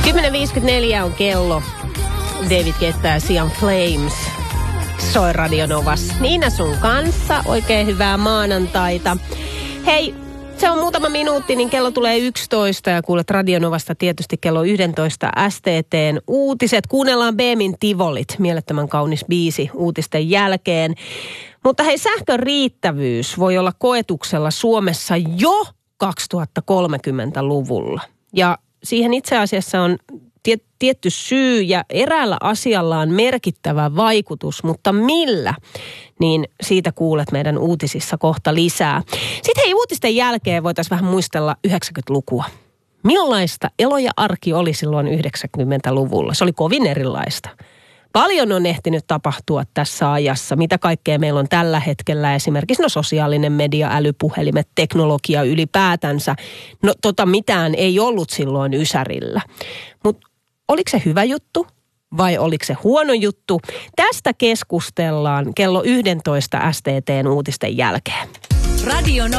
10.54 on kello. David Guetta ja Sian Flames soi Radio Novassa. Niina sun kanssa. Oikein hyvää maanantaita. Hei, se on muutama minuutti, niin kello tulee 11 ja kuulet Radio Novasta tietysti kello 11 STT:n uutiset. Kuunnellaan Beemin Tivolit, mielettömän kaunis biisi uutisten jälkeen. Mutta hei, sähkön riittävyys voi olla koetuksella Suomessa jo 2030-luvulla. Ja siihen itse asiassa on tietty syy ja eräällä asialla on merkittävä vaikutus, mutta millä? Niin siitä kuulet meidän uutisissa kohta lisää. Sitten hei, uutisten jälkeen voitaisiin vähän muistella 90-lukua. Millaista elo ja arki oli silloin 90-luvulla? Se oli kovin erilaista. Paljon on ehtinyt tapahtua tässä ajassa. Mitä kaikkea meillä on tällä hetkellä? Esimerkiksi sosiaalinen media, älypuhelimet, teknologia ylipäätänsä. No mitään ei ollut silloin ysärillä. Mutta oliko se hyvä juttu vai oliko se huono juttu? Tästä keskustellaan kello 11 STT:n uutisten jälkeen.